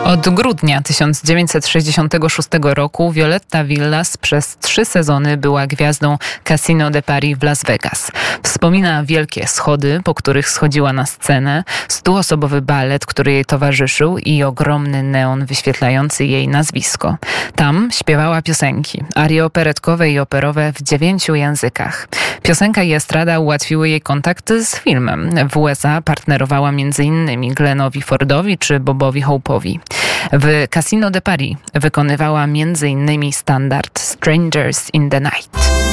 Od grudnia 1966 roku Violetta Villas przez 3 sezony była gwiazdą Casino de Paris w Las Vegas. Wspomina wielkie schody, po których schodziła na scenę, 100-osobowy balet, który jej towarzyszył i ogromny neon wyświetlający jej nazwisko. Tam śpiewała piosenki, arie operetkowe i operowe w 9 językach. Piosenka i estrada ułatwiły jej kontakty z filmem. W USA partnerowała m.in. Glenowi Fordowi czy Bobowi Hope'owi. W Casino de Paris wykonywała m.in. standard Strangers in the Night.